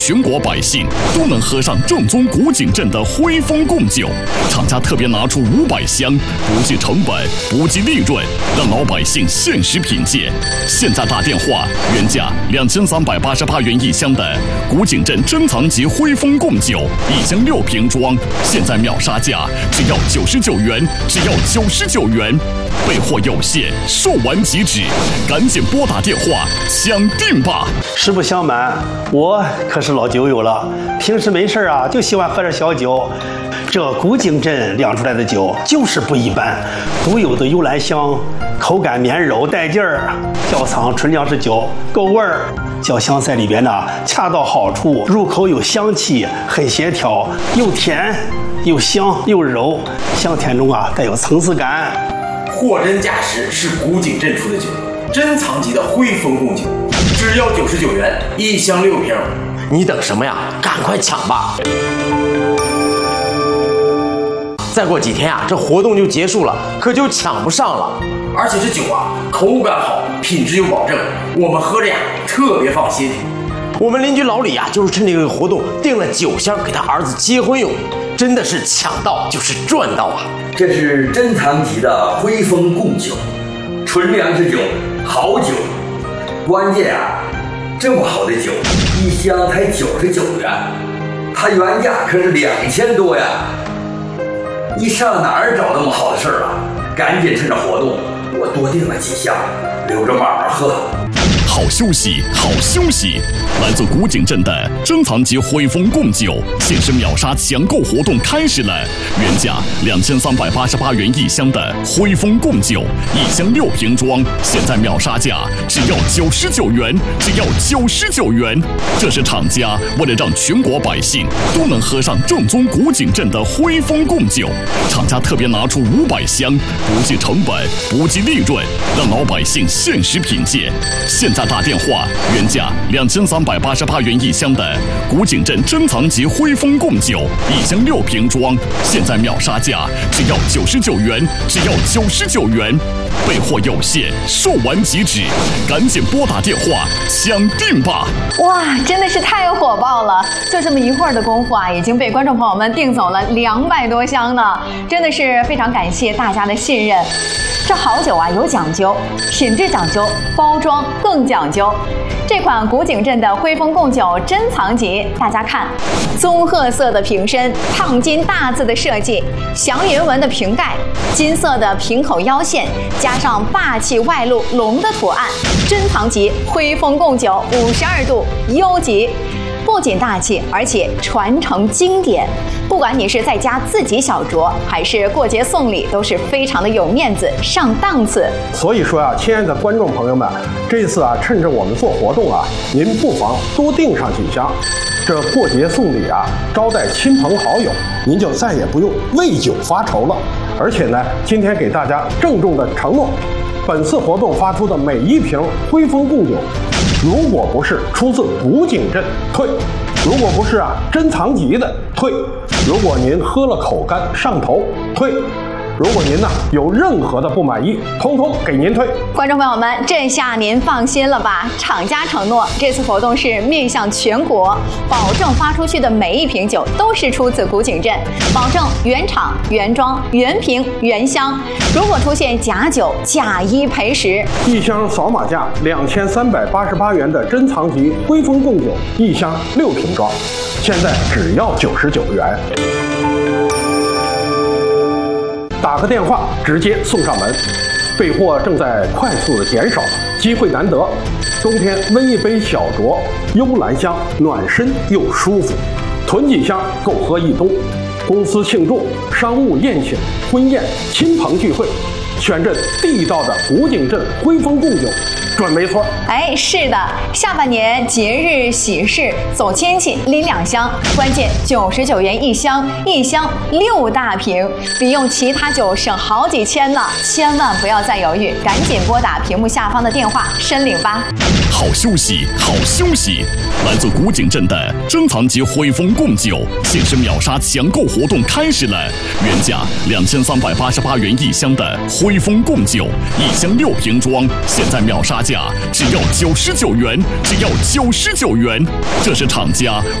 全国百姓都能喝上正宗古井镇的辉丰贡酒。厂家特别拿出500箱，不计成本，不计利润，让老百姓限时品鉴。现在打电话，原价2388元1箱的古井镇珍藏级辉丰贡酒，1箱6瓶装，现在秒杀价只要99元，只要99元。备货有限，售完即止，赶紧拨打电话抢订吧！ 实不相瞒，我可是老酒友了，平时没事啊就喜欢喝点小酒。这古井镇酿出来的酒就是不一般，独有的幽兰香，口感绵柔带劲儿。窖藏纯粮食酒，够味儿。酱香在里边呢，恰到好处，入口有香气，很协调，又甜又香又柔，香甜中啊带有层次感。 货真价实，是古井镇出的酒，珍藏级的辉丰贡酒，只要99元，1箱6瓶。 你等什么呀？赶快抢吧！再过几天啊，这活动就结束了，可就抢不上了。 而且这酒啊，口感好，品质有保证，我们喝着呀特别放心。 我们邻居老李啊，就是趁这个活动订了9箱给他儿子结婚用，真的是抢到就是赚到啊！ 这是珍藏级的辉丰贡酒，纯粮食酒，好酒。关键啊，这么好的酒，1箱才99元，它原价可是2000多呀！你上哪儿找那么好的事儿啊？赶紧趁着活动，我多订了几箱，留着慢慢喝。 好休息，好休息！来自古井镇的珍藏级辉丰贡酒限时秒杀抢购活动开始了，原价2388元1箱的辉丰贡酒，1箱6瓶装，现在秒杀价只要99元，只要99元。这是厂家为了让全国百姓都能喝上正宗古井镇的辉丰贡酒，厂家特别拿出500箱，不计成本，不计利润，让老百姓限时品鉴。现在打电话，原价2388元1箱的古井镇珍藏级辉丰贡酒，1箱6瓶装，现在秒杀价只要99元，只要99元。备货有限，售完即止，赶紧拨打电话抢订吧！ 哇，真的是太火爆了！就这么一会儿的功夫啊，已经被观众朋友们订走了200多箱呢，真的是非常感谢大家的信任。这好酒啊有讲究，品质讲究，包装更讲究。这款古井镇的辉丰贡酒珍藏级，大家看，棕褐色的瓶身，烫金大字的设计，祥云纹的瓶盖，金色的瓶口腰线，加上霸气外露龙的图案，珍藏级辉丰贡酒52度优级。不仅大气，而且传承经典。不管你是在家自己小酌，还是过节送礼，都是非常的有面子、上档次。 所以说啊，亲爱的观众朋友们，这次啊，趁着我们做活动啊，您不妨多订上几箱。这过节送礼啊，招待亲朋好友，您就再也不用为酒发愁了。而且呢，今天给大家郑重的承诺，本次活动发出的每1瓶辉丰贡酒，如果不是出自古井镇，退；如果不是啊珍藏级的，退；如果您喝了口干上头，退；如果您呢有任何的不满意，通通给您退。 观众朋友们，这下您放心了吧？厂家承诺，这次活动是面向全国，保证发出去的每1瓶酒都是出自古井镇，保证原厂、原装、原瓶、原箱。如果出现假酒，假1赔10。 1箱扫码价2388元的珍藏级辉丰贡酒，1箱6瓶装，现在只要99元。打个电话直接送上门，备货正在快速的减少，机会难得。冬天温一杯小酌，幽兰香，暖身又舒服，囤几箱够喝1冬。公司庆祝、商务宴请、婚宴、亲朋聚会，选这地道的古井镇辉丰贡酒，准没错。 哎，是的，下半年节日喜事走亲戚拎2箱，关键99元1箱，1箱6大瓶，比用其他酒省好几千呢！千万不要再犹豫，赶紧拨打屏幕下方的电话申领吧。 好休息，好休息！来自古井镇的珍藏级辉丰贡酒限时秒杀抢购活动开始了，原价2388元1箱的辉丰贡酒，1箱6瓶装，现在秒杀价，只要99元，只要99元，这是厂家